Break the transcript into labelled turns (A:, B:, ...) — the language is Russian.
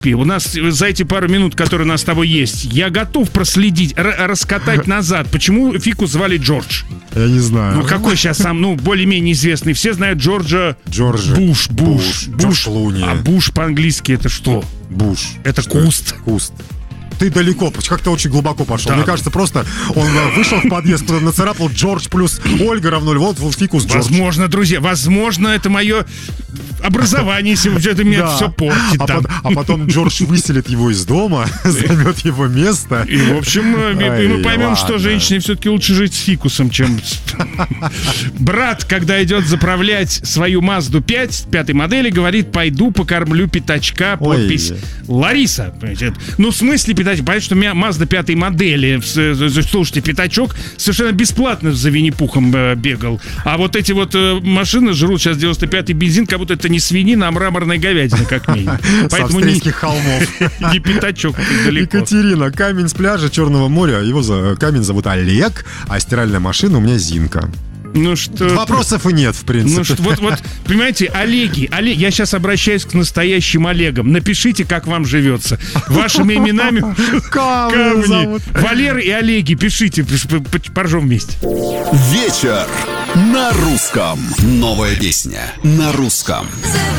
A: У нас за эти пару минут, которые у нас с тобой есть, я готов проследить, раскатать назад. Почему фикус звали Джордж?
B: Я не знаю.
A: Ну, какой сейчас сам, более-менее известный. Все знают Джорджа Буш.
B: Джордж Клуни.
A: А Буш по-английски это что?
B: Буш.
A: Это куст.
B: Куст. Ты далеко, как-то очень глубоко пошел.
A: Да.
B: Мне кажется, просто он вышел в подъезд, нацарапал Джордж плюс Ольга равно вот фикус Джордж.
A: Возможно, друзья, возможно, это мое образование, если это меня все портит.
B: А потом Джордж выселит его из дома, займет его место.
A: И, в общем, мы поймем, что женщине все-таки лучше жить с фикусом, чем... Брат, когда идет заправлять свою Мазду 5 5-й модели, говорит: пойду покормлю пятачка. Подпись Лариса. Ну, в смысле пятачка? Понятно, что у меня Мазда 5-й модели. Слушайте, пятачок совершенно бесплатно за Винни-Пухом бегал. А вот эти вот машины жрут сейчас 95-й бензин, как будто это не свинина, а мраморная говядина, как минимум.
B: Поэтому с австрийских холмов.
A: Не пятачок далеко.
B: Екатерина, камень с пляжа Черного моря. Его камень зовут Олег, а стиральная машина у меня Зинка.
A: Ну что...
B: Вопросов и нет, в принципе.
A: Ну что, вот, понимаете, Олеги, я сейчас обращаюсь к настоящим Олегам. Напишите, как вам живется. Вашими именами камни. Валеры и Олеги, пишите, поржем вместе.
C: Вечер на русском. Новая песня на русском.